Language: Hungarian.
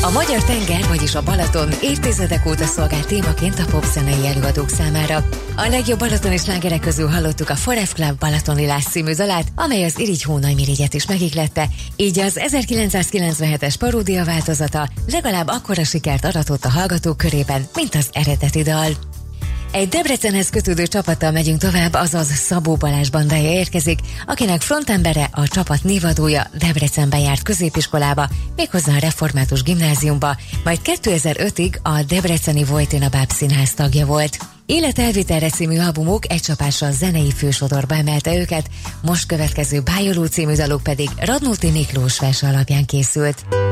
A magyar tenger, vagyis a Balaton évtizedek óta szolgált témaként a popzenei előadók számára. A legjobb balatoni slágerek közül hallottuk a Forever Club Balatonilás című dalát, amely az Irigy Hónajmirigyet is megihlette, így az 1997-es paródia változata legalább akkora sikert aratott a hallgatók körében, mint az eredeti dal. Egy Debrecenhez kötődő csapattal megyünk tovább, azaz Szabó Balázs bandája érkezik, akinek frontembere, a csapat névadója Debrecenben járt középiskolába, méghozzá a református gimnáziumba, majd 2005-ig a debreceni Vojtina Bábszínház tagja volt. Életelvitelre című albumuk egy csapásra zenei fősodorba emelte őket, most következő Bájoló című daluk pedig Radnóti Miklós verse alapján készült.